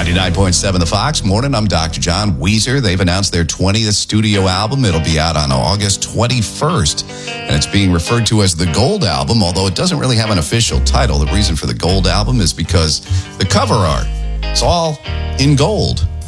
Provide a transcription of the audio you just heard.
99.7 The Fox. Morning, I'm Dr. John. Weezer, they've announced their 20th studio album. It'll be out on August 21st, and it's being referred to as the Gold Album, although it doesn't really have an official title. The reason for the Gold Album is because the cover art is all in gold.